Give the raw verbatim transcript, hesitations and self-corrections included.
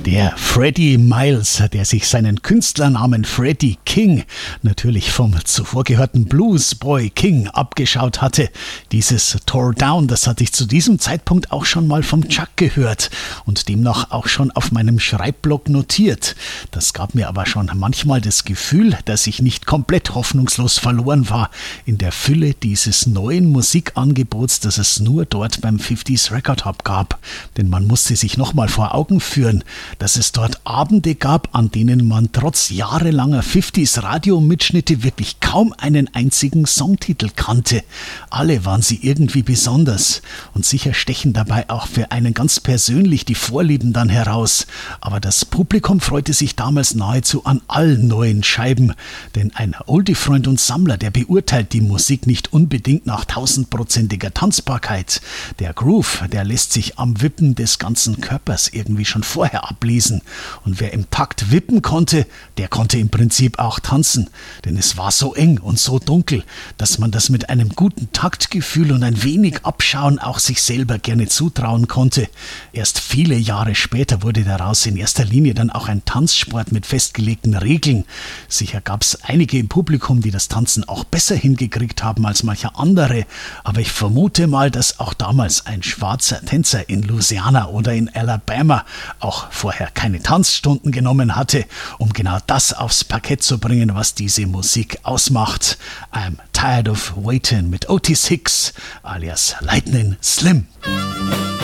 Der Freddie Miles, der sich seinen Künstlernamen Freddie King natürlich vom zuvor gehörten Blues Boy King abgeschaut hatte. Dieses Tore Down, das hatte ich zu diesem Zeitpunkt auch schon mal vom Chuck gehört und demnach auch schon auf meinem Schreibblock notiert. Das gab mir aber schon manchmal das Gefühl, dass ich nicht komplett hoffnungslos verloren war in der Fülle dieses neuen Musikangebots, das es nur dort beim fünfziger Record Hub gab. Denn man musste sich nochmal vor Augen führen, dass es dort Abende gab, an denen man trotz jahrelanger fünfziger Radiomitschnitte wirklich kaum einen einzigen Songtitel kannte. Alle waren sie irgendwie besonders und sicher stechen dabei auch für einen ganz persönlich die Vorlieben dann heraus. Aber das Publikum freute sich damals nahezu an allen neuen Scheiben, denn ein Oldie-Freund und Sammler, der beurteilt die Musik nicht unbedingt nach tausendprozentiger Tanzbarkeit. Der Groove, der lässt sich am Wippen des ganzen Körpers irgendwie schon vorher ablesen. Und wer im Takt wippen konnte, der konnte im Prinzip auch tanzen. Denn es war so eng und so dunkel, dass man das mit einem guten Taktgefühl und ein wenig Abschauen auch sich selber gerne zutrauen konnte. Erst viele Jahre später wurde daraus in erster Linie dann auch ein Tanzsport mit festgelegten Regeln. Sicher gab es einige im Publikum, die das Tanzen auch besser hingekriegt haben als mancher andere. Aber ich vermute mal, dass auch damals ein schwarzer Tänzer in Louisiana oder in Alabama auch vorher keine Tanzstunden genommen hatte, um genau das aufs Parkett zu bringen, was diese Musik ausmacht. I'm Tired of Waiting mit Otis Hicks alias Lightning Slim.